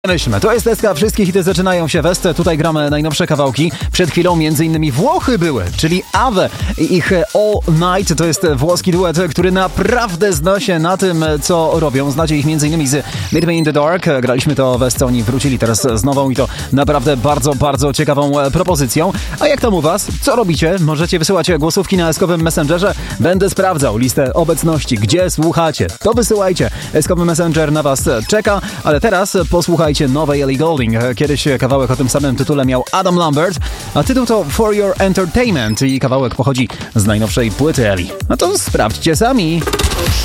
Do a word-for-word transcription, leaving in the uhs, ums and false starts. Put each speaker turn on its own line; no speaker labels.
Myślmy, to jest deska, wszystkie hity zaczynają się West, tutaj gramy najnowsze kawałki. Przed chwilą między innymi Włochy były, czyli Ave i ich All Night, to jest włoski duet, który naprawdę zna się na tym, co robią. Znacie ich między innymi z Meet Me in the Dark, graliśmy to West, oni wrócili teraz z nową i to naprawdę bardzo, bardzo ciekawą propozycją. A jak tam u was? Co robicie? Możecie wysyłać głosówki na eskowym Messengerze. Będę sprawdzał listę obecności, gdzie słuchacie. To wysyłajcie. Eskowy Messenger na was czeka, ale teraz posłuchajcie nowej Ellie Goulding. Kiedyś kawałek o tym samym tytule miał Adam Lambert, a tytuł to For Your Entertainment i kawałek pochodzi z najnowszej płyty Ellie. No to sprawdźcie sami.